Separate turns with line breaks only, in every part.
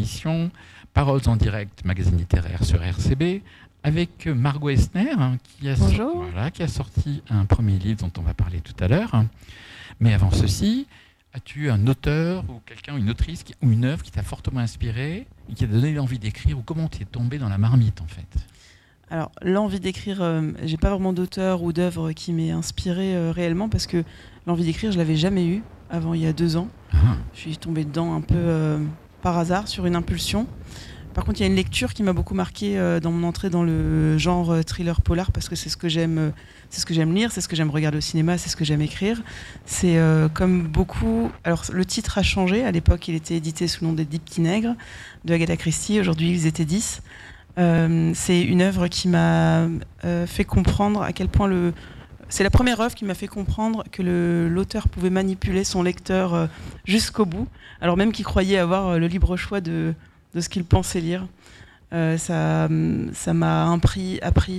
émission Paroles en direct, magazine littéraire sur RCB, avec Margot Esner, qui a sorti un premier livre dont on va parler tout à l'heure. Mais avant ceci, as-tu un auteur ou quelqu'un, une autrice ou une œuvre qui t'a fortement inspiré et qui t'a donné l'envie d'écrire, ou comment tu es tombé dans la marmite en fait?
Alors, l'envie d'écrire, j'ai pas vraiment d'auteur ou d'œuvre qui m'ait inspiré réellement, parce que l'envie d'écrire, je l'avais jamais eue avant il y a 2 ans. Je suis tombée dedans un peu par hasard, sur une impulsion. Par contre, il y a une lecture qui m'a beaucoup marquée dans mon entrée dans le genre thriller polar, parce que c'est ce que j'aime lire, c'est ce que j'aime regarder au cinéma, c'est ce que j'aime écrire. C'est comme beaucoup... Alors, le titre a changé. À l'époque, il était édité sous le nom des 10 petits nègres de Agatha Christie. Aujourd'hui, ils étaient 10. C'est une œuvre qui m'a fait comprendre à quel point c'est la première œuvre qui m'a fait comprendre que l'auteur pouvait manipuler son lecteur jusqu'au bout, alors même qu'il croyait avoir le libre choix de ce qu'il pensait lire. Ça m'a appris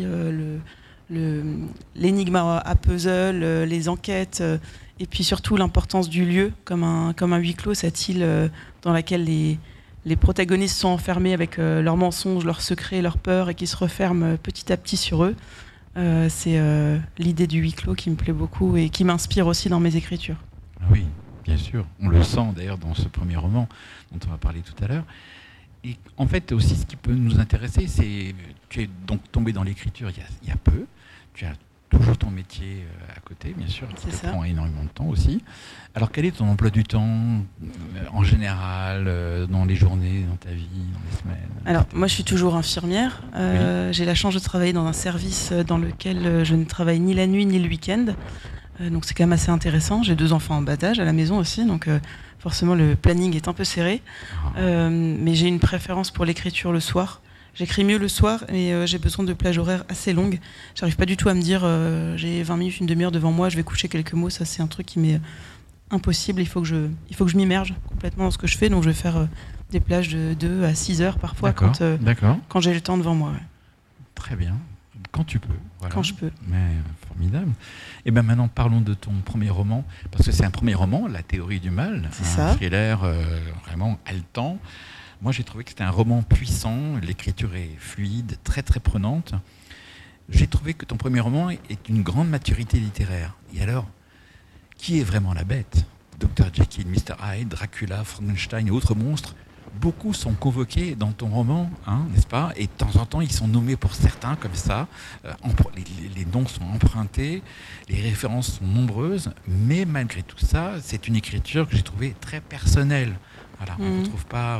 l'énigme à puzzle, les enquêtes, et puis surtout l'importance du lieu, comme un huis clos, cette île dans laquelle les protagonistes sont enfermés avec leurs mensonges, leurs secrets, leurs peurs, et qui se referment petit à petit sur eux. C'est l'idée du huis clos qui me plaît beaucoup et qui m'inspire aussi dans mes écritures.
Oui, bien sûr. On le sent d'ailleurs dans ce premier roman dont on va parler tout à l'heure. Et en fait, aussi, ce qui peut nous intéresser, c'est tu es donc tombé dans l'écriture il y a peu. Tu as toujours ton métier à côté, bien sûr, qui te prend énormément de temps aussi. Alors, quel est ton emploi du temps en général, dans les journées, dans ta vie, dans les semaines?
Alors, moi, je suis toujours infirmière. Oui. J'ai la chance de travailler dans un service dans lequel je ne travaille ni la nuit ni le week-end. Donc, c'est quand même assez intéressant. J'ai 2 enfants en bas âge à la maison aussi, donc forcément, le planning est un peu serré. Mais j'ai une préférence pour l'écriture le soir. J'écris mieux le soir, et j'ai besoin de plages horaires assez longues. J'arrive pas du tout à me dire j'ai 20 minutes, une demi-heure devant moi, je vais coucher quelques mots. Ça, c'est un truc qui m'est impossible. Il faut que je m'immerge complètement dans ce que je fais. Donc, je vais faire des plages de 2 à 6 heures parfois quand j'ai le temps devant moi. Ouais.
Très bien. Quand tu peux. Voilà.
Quand je peux.
Mais formidable. Et bien maintenant, parlons de ton premier roman, parce que c'est un premier roman, La théorie du mal.
C'est
un thriller vraiment haletant. Moi, j'ai trouvé que c'était un roman puissant, l'écriture est fluide, très très prenante. J'ai trouvé que ton premier roman est une grande maturité littéraire. Et alors, qui est vraiment la bête? Dr Jekyll, Mr Hyde, Dracula, Frankenstein et autres monstres, beaucoup sont convoqués dans ton roman, n'est-ce pas? Et de temps en temps, ils sont nommés pour certains comme ça. Les noms sont empruntés, les références sont nombreuses, mais malgré tout ça, c'est une écriture que j'ai trouvée très personnelle. Voilà, on ne retrouve pas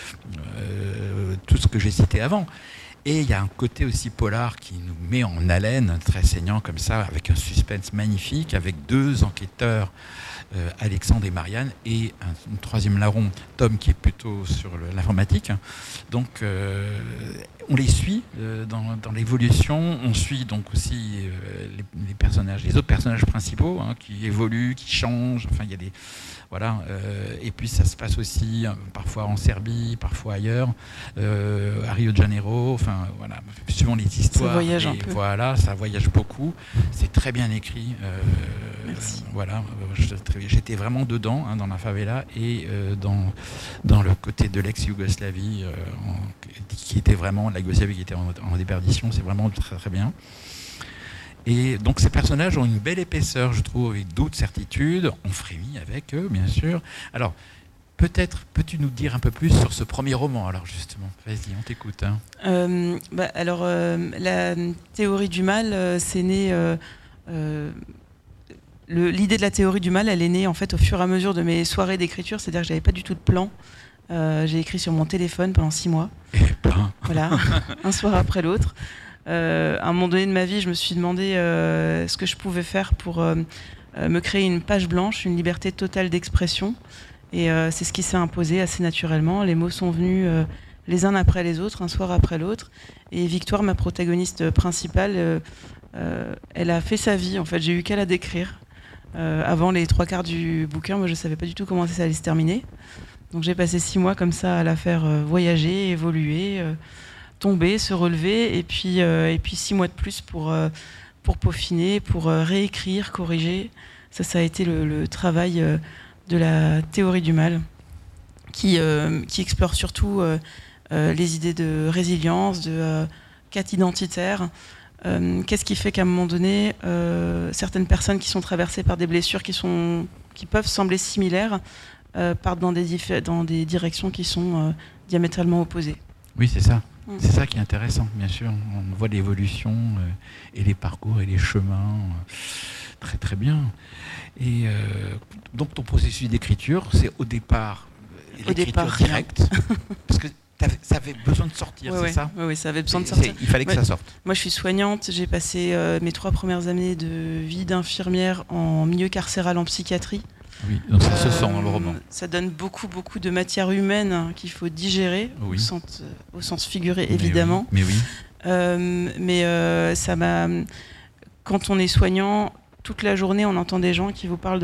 tout ce que j'ai cité avant. Et il y a un côté aussi polar qui nous met en haleine, très saignant comme ça, avec un suspense magnifique, avec 2 enquêteurs, Alexandre et Marianne, et un troisième larron, Tom, qui est plutôt sur l'informatique. Donc, on les suit dans l'évolution. On suit donc aussi les autres personnages principaux qui évoluent, qui changent. Enfin, il y a des... Voilà, et puis ça se passe aussi parfois en Serbie, parfois ailleurs, à Rio de Janeiro, enfin voilà, suivant les histoires.
Ça voyage un peu.
Voilà, ça voyage beaucoup, c'est très bien écrit.
Merci.
Voilà, j'étais vraiment dedans, dans la favela et dans le côté de l'ex-Yougoslavie, qui était vraiment, la Yougoslavie qui était en déperdition, c'est vraiment très très bien. Et donc ces personnages ont une belle épaisseur, je trouve, avec d'autres certitudes. On frémit avec eux, bien sûr. Alors, peut-être peux-tu nous dire un peu plus sur ce premier roman, alors justement. Vas-y, on t'écoute.
La théorie du mal, c'est né... l'idée de la théorie du mal, elle est née en fait au fur et à mesure de mes soirées d'écriture. C'est-à-dire que j'avais pas du tout de plan. J'ai écrit sur mon téléphone pendant 6 mois. Voilà, un soir après l'autre. À un moment donné de ma vie, je me suis demandé ce que je pouvais faire pour me créer une page blanche, une liberté totale d'expression. Et c'est ce qui s'est imposé assez naturellement. Les mots sont venus les uns après les autres, un soir après l'autre. Et Victoire, ma protagoniste principale, elle a fait sa vie. En fait, j'ai eu qu'à la décrire. Avant les 3/4 du bouquin, moi, je ne savais pas du tout comment ça allait se terminer. Donc j'ai passé 6 mois comme ça à la faire voyager, évoluer... tomber, se relever, et puis 6 mois de plus pour peaufiner, pour réécrire, corriger. Ça a été le travail de la théorie du mal qui explore surtout les idées de résilience, de quête identitaire. Qu'est-ce qui fait qu'à un moment donné, certaines personnes qui sont traversées par des blessures qui peuvent sembler similaires partent dans des directions qui sont diamétralement opposées.
Oui, c'est ça. C'est ça qui est intéressant, bien sûr. On voit l'évolution et les parcours et les chemins très très bien. Et donc ton processus d'écriture, c'est au départ l'écriture directe, parce que ça avait besoin de sortir, c'est ça ?
Oui, ça avait besoin de sortir.
Il fallait que ça sorte.
Moi, je suis soignante. J'ai passé mes 3 premières années de vie d'infirmière en milieu carcéral en psychiatrie.
Oui, donc ça se sent dans le roman.
Ça donne beaucoup de matière humaine qu'il faut digérer, au sens figuré, évidemment.
Mais oui.
Ça m'a... Quand on est soignant, toute la journée, on entend des gens qui vous parlent de